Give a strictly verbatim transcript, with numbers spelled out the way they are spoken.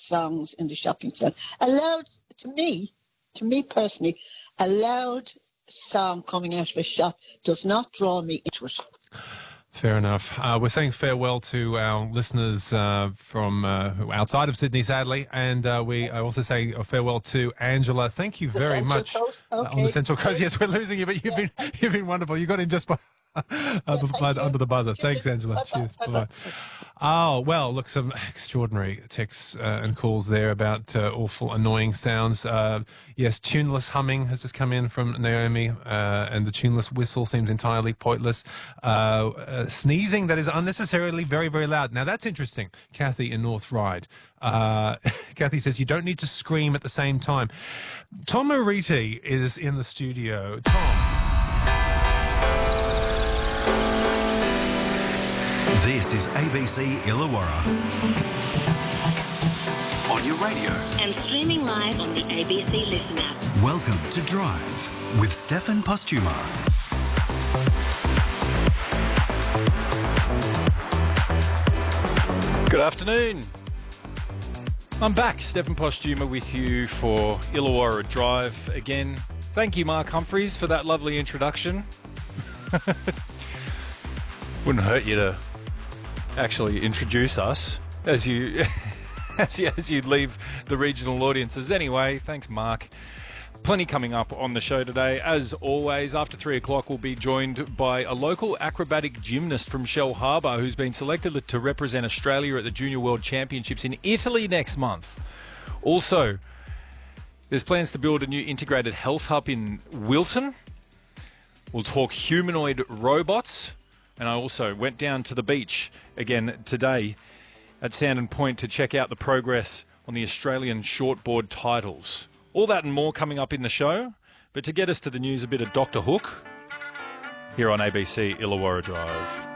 songs in the shopping centre. A loud, to me, to me personally, a loud song coming out of a shop does not draw me into it. Fair enough. Uh, we're saying farewell to our listeners uh, from uh, outside of Sydney, sadly, and uh, we I also say a farewell to Angela. Thank you The very Central much. Coast? Okay. Uh, on the Central Coast. Yes, we're losing you, but you've been you've been wonderful. You got in just by, uh, by, under the buzzer. Cheers. Thanks, Angela. Bye-bye. Cheers. Bye-bye. Bye. Oh, well, look, some extraordinary texts uh, and calls there about uh, awful, annoying sounds. Uh, yes, tuneless humming has just come in from Naomi, uh, and the tuneless whistle seems entirely pointless. Uh, uh, sneezing that is unnecessarily very, very loud. Now, that's interesting. Kathy in North Ryde. Uh, Kathy says, you don't need to scream at the same time. Tom Moriti is in the studio. Tom. This is A B C Illawarra. On your radio. And streaming live on the A B C Listen app. Welcome to Drive with Stefan Postuma. Good afternoon. I'm back, Stefan Postuma, with you for Illawarra Drive again. Thank you, Mark Humphreys, for that lovely introduction. Wouldn't hurt you to actually introduce us as you as you, as you leave the regional audiences. Anyway, thanks, Mark. Plenty coming up on the show today. As always, after three o'clock, we'll be joined by a local acrobatic gymnast from Shellharbour who's been selected to represent Australia at the Junior World Championships in Italy next month. Also, there's plans to build a new integrated health hub in Wilton. We'll talk humanoid robots. And I also went down to the beach again today at Sandon Point to check out the progress on the Australian shortboard titles. All that and more coming up in the show. But to get us to the news, a bit of Doctor Hook here on A B C Illawarra Drive.